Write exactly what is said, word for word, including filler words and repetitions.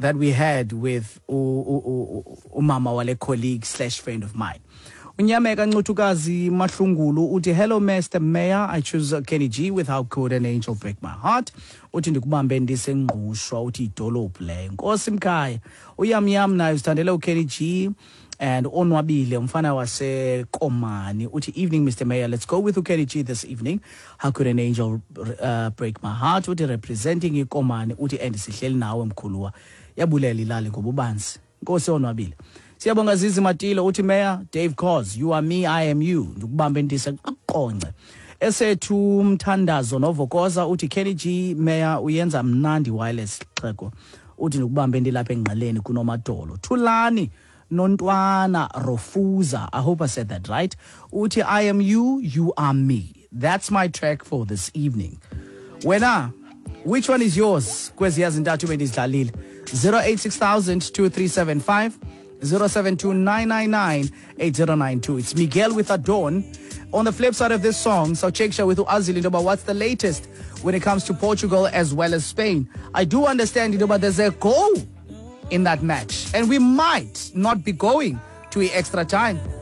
that we had with umama wale colleague slash friend of mine. Unyameka Ncutukazi Mahlungulu uti hello Mister Mayor, I choose Kenny G with How Could an Angel Break My Heart. Uti ndikubambe ndisengqushwa uti idolophu le. Nkosi mkhaya. Uyamyam nayo sithandele Kenny G and onwabile umfana wase Komani uti evening Mister Mayor, let's go with Kenny G this evening. How Could an Angel uh, Break My Heart uti representing iKomani uti and sihleli nawe mkhuluwa. Yabulela ilali ngobubanzi. Nkosi onwabile. Siyabonga Zizi Matilo uthi Mayor Dave Cause you are me I am you ndikubambe ndise aqonce esethu mthandazo novokoza uthi Kenny G Mayor uyenza mnandi wireless xhego uthi ndikubambe ndilapha engqaleni kunomadolo Thulani Nontwana Rofuza, I hope I said that right. Uti I am you you are me. That's my track for this evening. Wena, which one is yours? Kwezi yazintathu bendizidlalile. zero eight six thousand two three seven five zero seven two nine nine nine eight zero nine two. It's Miguel with Adon. On the flip side of this song, so check with Azil about what's the latest when it comes to Portugal as well as Spain. I do understand, but there's a goal in that match, and we might not be going to extra time.